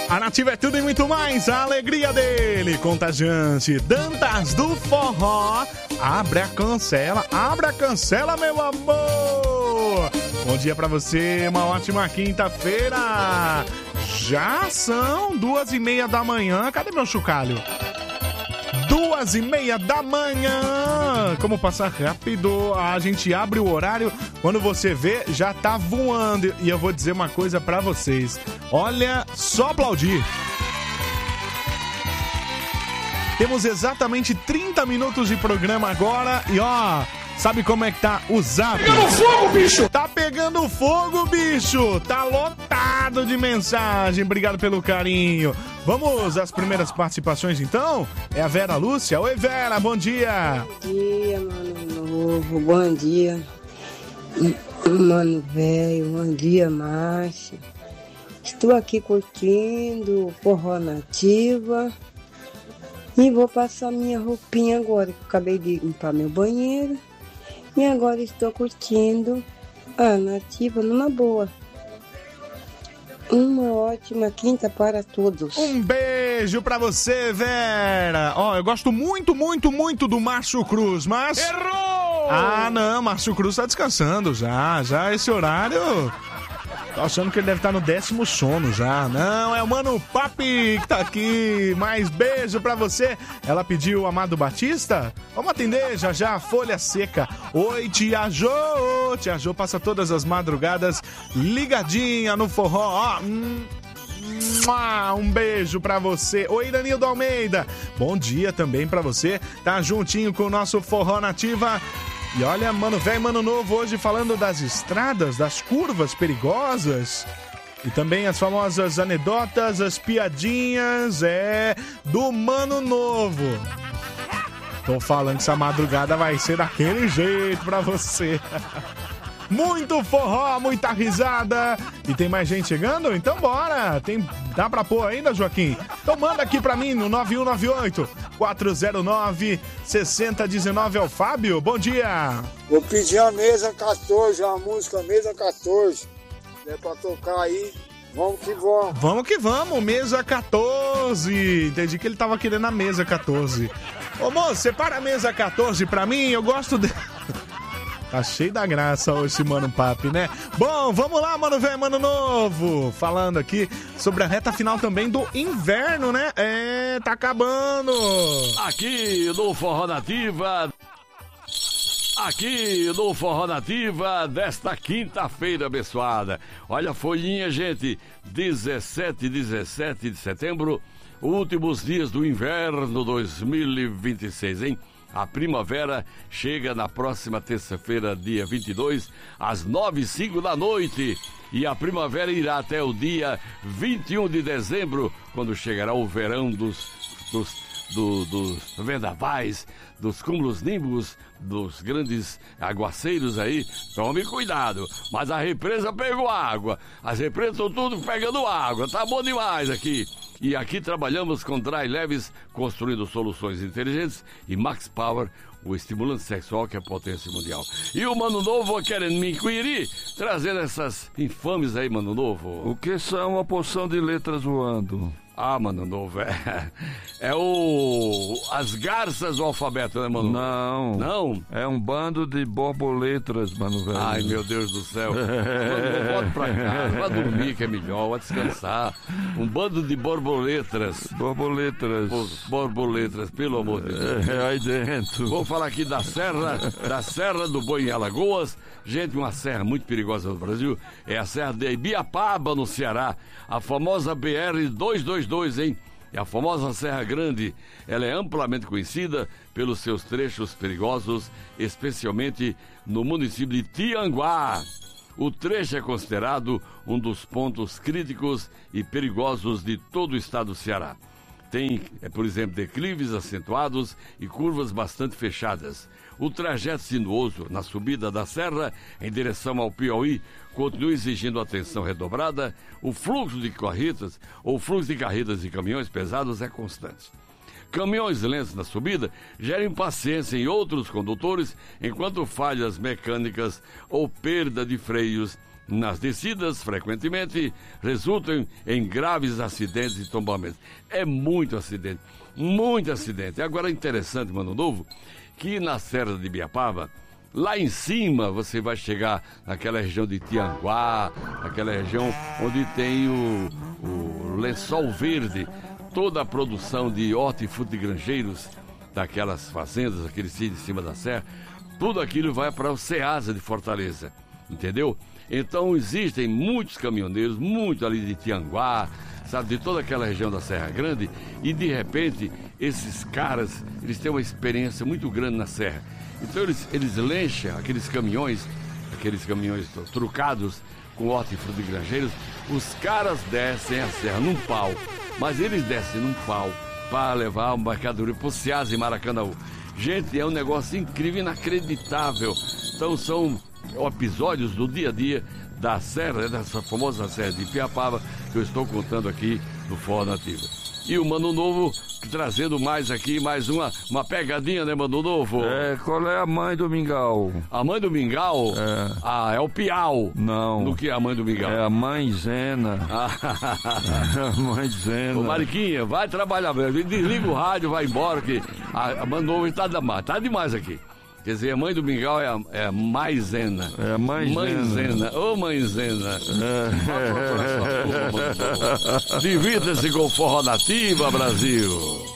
A Nativa é tudo e muito mais, a alegria dele, contagiante. Dantas do Forró, abre a cancela, meu amor. Bom dia pra você, uma ótima quinta-feira. Já são 2h30 da manhã, cadê meu chocalho? 2h30 da manhã. Como passar rápido, a gente abre o horário, quando você vê, já tá voando. E eu vou dizer uma coisa pra vocês. Olha, só aplaudir. Temos exatamente 30 minutos de programa agora. E ó, sabe como é que tá o Zap? Pegando fogo, bicho! Tá pegando fogo, bicho! Tá lotado de mensagem. Obrigado pelo carinho. Vamos às primeiras participações, então? É a Vera Lúcia. Oi, Vera, bom dia. Bom dia, mano novo. Bom dia, mano velho. Bom dia, Márcia. Estou aqui curtindo o Forró Nativa. E vou passar minha roupinha agora, que eu acabei de limpar meu banheiro. E agora estou curtindo a Nativa numa boa. Uma ótima quinta para todos. Um beijo pra você, Vera. Ó, eu gosto muito, muito, muito do Márcio Cruz, mas... Errou! Ah, não, Márcio Cruz tá descansando já esse horário... Tô achando que ele deve estar no 10º sono já. Não, é o Mano Papi que tá aqui. Mais beijo pra você. Ela pediu o Amado Batista? Vamos atender já, Folha Seca. Oi, Tia Jô. Tia Jô passa todas as madrugadas ligadinha no forró. Ó, um beijo pra você. Oi, Danilo Almeida. Bom dia também pra você. Tá juntinho com o nosso Forró Nativa. E olha, mano velho, mano novo, hoje falando das estradas, das curvas perigosas e também as famosas anedotas, as piadinhas, do mano novo. Tô falando que essa madrugada vai ser daquele jeito pra você. Muito forró, muita risada. E tem mais gente chegando? Então bora. Dá pra pôr ainda, Joaquim? Então manda aqui pra mim no 9198-409-6019. É o Fábio. Bom dia. Vou pedir a mesa 14, a música mesa 14. É pra tocar aí. Vamos que vamos. Vamos que vamos, mesa 14. Entendi que ele tava querendo a mesa 14. Ô moço, separa a mesa 14 pra mim. Eu gosto de... Tá cheio da graça hoje esse Mano Papi, né? Bom, vamos lá, mano velho, mano novo. Falando aqui sobre a reta final também do inverno, né? Tá acabando. Aqui no Forró Nativa. Aqui no Forró Nativa desta quinta-feira abençoada. Olha a folhinha, gente. 17 de setembro. Últimos dias do inverno 2026, hein? A primavera chega na próxima terça-feira, dia 22, às 9h05 da noite. E a primavera irá até o dia 21 de dezembro, quando chegará o verão dos vendavais, dos cúmulos nimbus, dos grandes aguaceiros aí. Tome cuidado. Mas a represa pegou água. As represas estão tudo pegando água. Tá bom demais aqui. E aqui trabalhamos com Dry Leves, construindo soluções inteligentes, e Max Power, o estimulante sexual que é potência mundial. E o Mano Novo querendo me inquirir, trazendo essas infames aí, Mano Novo. O que são uma porção de letras voando? Ah, Mano Novo, as garças do alfabeto, né, Mano? Não. É um bando de borboletas, mano velho. Ai, meu Deus do céu. Mano, volta pra casa, vai dormir que é melhor, vai descansar. Um bando de borboletas. Borboletas, pelo amor de Deus. Aí dentro. Vou falar aqui da Serra do Boi em Alagoas. Gente, uma serra muito perigosa no Brasil. É a Serra de Ibiapaba, no Ceará. A famosa BR-222, hein? E a famosa Serra Grande, ela é amplamente conhecida pelos seus trechos perigosos, especialmente no município de Tianguá. O trecho é considerado um dos pontos críticos e perigosos de todo o estado do Ceará. Tem, por exemplo, declives acentuados e curvas bastante fechadas. O trajeto sinuoso na subida da serra em direção ao Piauí continua exigindo atenção redobrada. O fluxo de carretas e caminhões pesados é constante. Caminhões lentos na subida geram impaciência em outros condutores, enquanto falhas mecânicas ou perda de freios nas descidas, frequentemente, resultam em graves acidentes e tombamentos. É muito acidente. Agora, interessante, Mano Novo, que na Serra de Ibiapaba, lá em cima você vai chegar naquela região de Tianguá, aquela região onde tem o lençol verde, toda a produção de hortifrutigranjeiros daquelas fazendas, aquele sítio de cima da serra, tudo aquilo vai para o Ceasa de Fortaleza, entendeu? Então existem muitos caminhoneiros, muito ali de Tianguá, sabe, de toda aquela região da Serra Grande, e de repente esses caras, eles têm uma experiência muito grande na serra. Então eles lenchem aqueles caminhões trucados com hortifrutigranjeiros, os caras descem a serra num pau, mas eles descem num pau para levar uma mercadoria para o Ceasa e Maracanaú. Gente, é um negócio incrível, inacreditável. Então são episódios do dia a dia da serra, dessa famosa serra de Ibiapaba, que eu estou contando aqui no Forró Nativa. E o Mano Novo trazendo mais aqui, mais uma pegadinha, né, Mano Novo? Qual é a mãe do mingau? A mãe do mingau? É o piau. Não. Do que é a mãe do mingau? É a mãe Zena. A mãe Zena. Ô, Mariquinha, vai trabalhar mesmo. Desliga o rádio, vai embora, que a Mano Novo tá demais aqui. Quer dizer, a mãe do mingau é a Maizena. É a mãe Zena. Ô, mãe Zena. Divirta-se com Forró Nativa, Brasil.